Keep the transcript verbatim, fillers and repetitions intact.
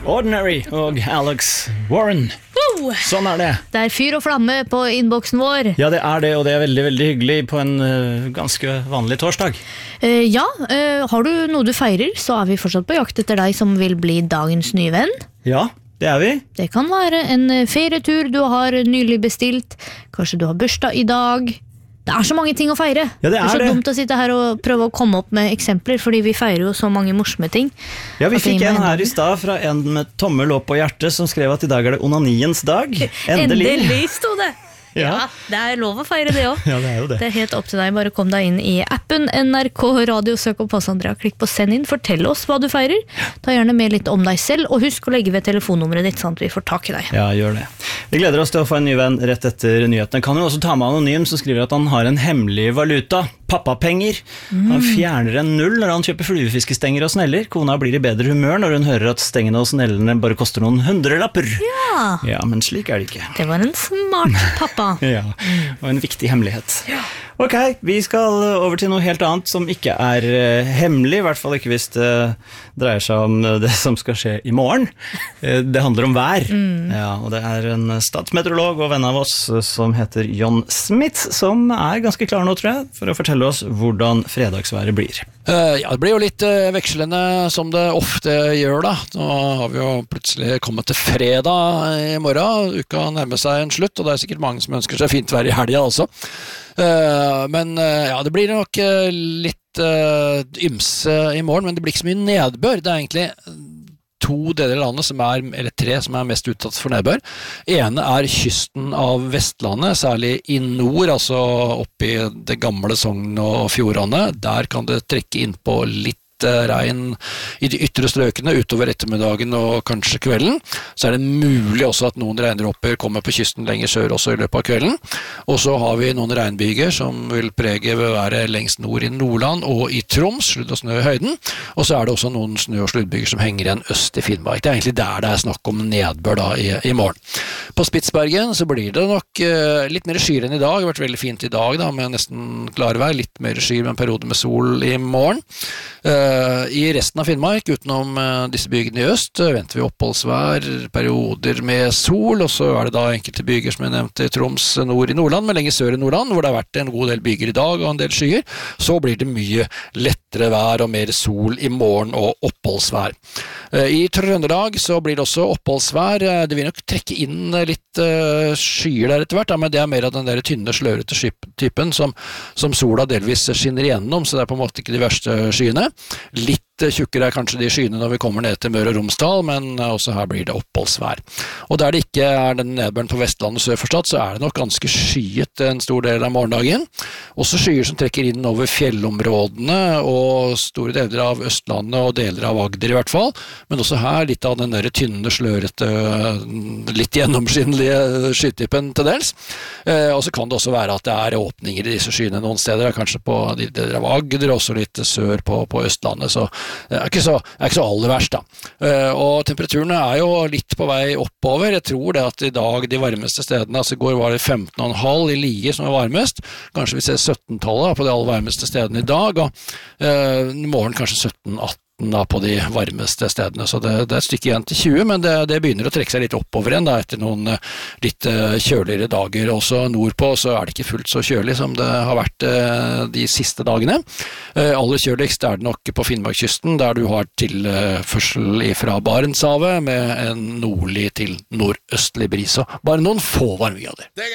Ordinary og Alex Warren. Oh, sånn er det. Det er fyr og flamme på innboksen vår. Ja, det er det, og det er veldig, veldig hyggelig på en uh, ganske vanlig torsdag. Uh, ja, uh, har du noe du feirer, så er vi fortsatt på jakt etter deg som vil bli dagens nye venn. Ja, det er vi. Det kan være en ferietur du har nylig bestilt. Kanskje du har bursdag i dag. Det er så mange ting å feire. Ja, det er det er så det. dumt å sitte her og prøve å komme opp med eksempler, fordi vi feirer jo så mange morsomme ting. Ja, vi At fikk vi må en her enda- i stad fra en med tommel opp på hjertet som skrev at i dag er det onaniens dag. Endelig. Endelig sto det. Ja. Ja, det er lov å feire det også. Ja, det er jo det. Det er helt opp til deg. Bare kom deg inn i appen N R K Radio, søk opp Pass Andrea, klikk på send inn, fortell oss hva du feirer. Ta gjerne med litt om deg selv, og husk å legge ved telefonnummeret ditt, sånn at vi får tak i deg. Ja, gjør det. Vi gleder oss til å få en ny venn rett etter nyhetene. Kan jo også ta med Anonym, som skriver at han har en hemmelig valuta. Pappapenger. Han fjerner en null når han kjøper fluefiskestenger og sneller. Kona blir i bedre humør når hun hører at stengene og snellene bare koster noen hundrelapper. Ja, Ja, men slik er det ikke. det var en smart pappa. Ja, og en viktig hemmelighet. Ok, vi skal over til noe helt annet som ikke er eh, hemmelig, i hvert fall ikke hvis det dreier seg om det som skal skje i morgen. Eh, det handler om vær. Ja, og det er en statsmeteorolog og venn av oss eh, som heter John Smith, som er ganske klar nå, tror jeg, for å fortelle oss hvordan fredagsværet blir. Uh, ja, det blir jo litt uh, vekslende som det ofte gjør da. Nå har vi jo plutselig kommet til fredag i morgen. Uka nærmer seg en slutt, og det er sikkert mange som ønsker seg fint vær i helgen også. Uh, men uh, ja, det blir nok uh, litt uh, ymse i morgen, men det blir ikke så mye nedbør. Det er egentlig to deler av landet som er, eller tre som er mest utsatt for nedbør. Ene er kysten av Vestlandet, særlig i nord, altså oppe i det gamle Sogn og Fjordane. Der kan det trekke inn på litt regn i de ytre strøkene utover ettermiddagen og kanskje kvelden. Så er det mulig også at noen regndråper kommer på kysten lenger sør også i løpet av kvelden. Og så har vi noen regnbyger som vil prege ved være lengst nord i Nordland og i Troms, sludd og snø i høyden. Og så er det også noen snø- og sluddbyger som henger igjen øst i Finnmark. Det er egentlig der det er snakk om nedbør da i, i morgen. På Spitsbergen så blir det nok uh, litt mer skyer enn i dag. Det har vært veldig fint i dag da, med nesten klarvær. Litt mer skyer med en periode med sol i morgen. Uh, I resten av Finnmark, utenom uh, disse bygene i øst, uh, venter vi oppholdsvær, perioder med sol, og så er det da enkelte byger som jeg nevnte i Troms nord i Nordland, men lenger sør i Nordland, hvor det har vært en god del byger i dag og en del skyer. Så blir det mye lettere vær og mer sol i morgen og oppholdsvær. Uh, I Trøndelag så blir det også oppholdsvær. Uh, det vil nok trekke inn litt uh, skyer der etter hvert, da, men det er mer av den der tynne, slørete typen som, som sola delvis skinner igjennom, så det er på en måte ikke de verste skyene. Litt tjukkere er kanskje de skyene når vi kommer ned til Møre og Romsdal, men også her blir det oppholdsvær. Og der det ikke er den nedbøren på Vestlandet sør for Stad, så er det nok ganske skyet en stor del av morgendagen. Også skyer som trekker inn over fjellområdene og store deler av Østlandet og deler av Agder i hvert fall, men også her litt av den der tynne, slørete, litt gjennomskinnelige skytypen til dels. Eh, og så kan det også være at det er åpninger i disse skyene noen steder, kanskje på de deler av Agder, også litt sør på, på Østlandet, så det er ikke så, er ikke så aller verst da. Uh, og temperaturene er jo litt på vei oppover. Jeg tror det at i dag de varmeste stedene, altså i går var det femten komma fem i Lier som var varmest. Kanskje vi ser sytten-tallet på de aller varmeste stedene i dag, og uh, i morgen kanskje sytten atten da på de varmeste stedene, så det, det er et stykke igjen til tjue, men det, det begynner å trekke seg litt oppover igjen da, etter noen uh, litt uh, kjøligere dager. Også nordpå så er det ikke fullt så kjølig som det har vært uh, de siste dagene. Uh, aller kjøligst er det nok på Finnmarkskysten, der du har tilførsel uh, fra Barentshavet med en nordlig til nordøstlig bris, og bare noen få varmegrader.